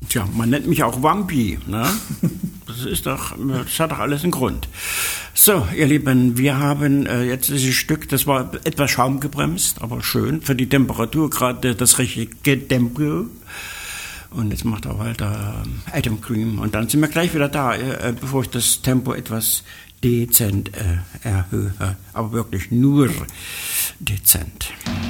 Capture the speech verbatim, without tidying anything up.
Tja, man nennt mich auch Wampi, ne? Das ist doch, das hat doch alles einen Grund. So, ihr Lieben, wir haben äh, jetzt dieses Stück, das war etwas schaumgebremst, aber schön, für die Temperatur gerade das richtige Tempo. Und jetzt macht er weiter äh, Adam Cream und dann sind wir gleich wieder da, äh, bevor ich das Tempo etwas dezent äh, erhöhe, aber wirklich nur dezent.